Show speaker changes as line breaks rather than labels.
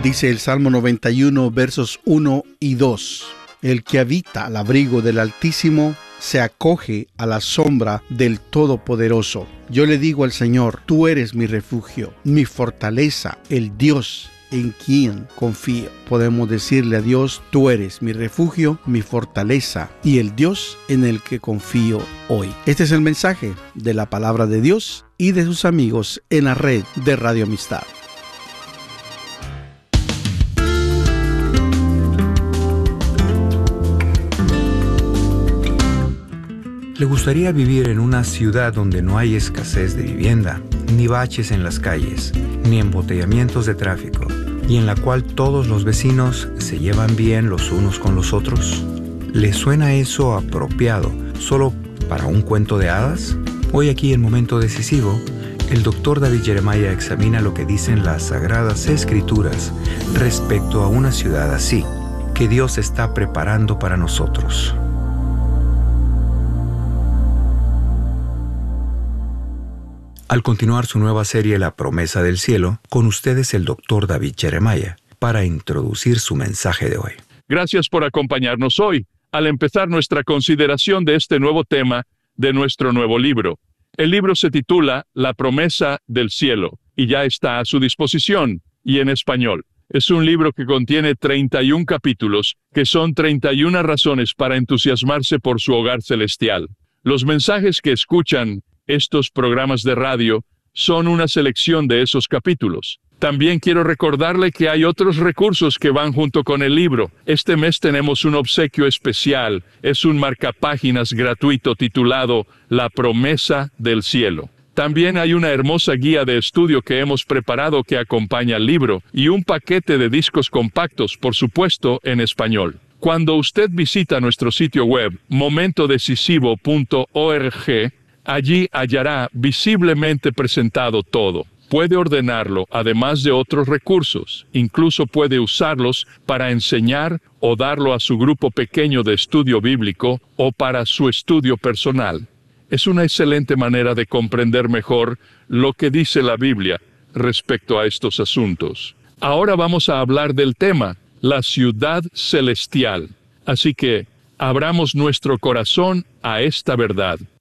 Dice el Salmo 91, versos 1 y 2. El que habita al abrigo del Altísimo se acoge a la sombra del Todopoderoso. Yo le digo al Señor, tú eres mi refugio, mi fortaleza, el Dios en quien confío. Podemos decirle a Dios, tú eres mi refugio, mi fortaleza y el Dios en el que confío hoy. Este es el mensaje de la palabra de Dios y de sus amigos en la red de Radio Amistad.
¿Le gustaría vivir en una ciudad donde no hay escasez de vivienda, ni baches en las calles, ni embotellamientos de tráfico, y en la cual todos los vecinos se llevan bien los unos con los otros? ¿Le suena eso apropiado solo para un cuento de hadas? Hoy aquí en Momento Decisivo, el Dr. David Jeremiah examina lo que dicen las Sagradas Escrituras respecto a una ciudad así, que Dios está preparando para nosotros. Al continuar su nueva serie La Promesa del Cielo, con ustedes el Dr. David Jeremiah, para introducir su mensaje de hoy.
Gracias por acompañarnos hoy, al empezar nuestra consideración de este nuevo tema de nuestro nuevo libro. El libro se titula La Promesa del Cielo, y ya está a su disposición, y en español. Es un libro que contiene 31 capítulos, que son 31 razones para entusiasmarse por su hogar celestial. Los mensajes que escuchan estos programas de radio son una selección de esos capítulos. También quiero recordarle que hay otros recursos que van junto con el libro. Este mes tenemos un obsequio especial. Es un marcapáginas gratuito titulado La Promesa del Cielo. También hay una hermosa guía de estudio que hemos preparado que acompaña al libro y un paquete de discos compactos, por supuesto, en español. Cuando usted visita nuestro sitio web, momentodecisivo.org, allí hallará visiblemente presentado todo. Puede ordenarlo, además de otros recursos. Incluso puede usarlos para enseñar o darlo a su grupo pequeño de estudio bíblico o para su estudio personal. Es una excelente manera de comprender mejor lo que dice la Biblia respecto a estos asuntos. Ahora vamos a hablar del tema, la ciudad celestial. Así que, abramos nuestro corazón a esta verdad.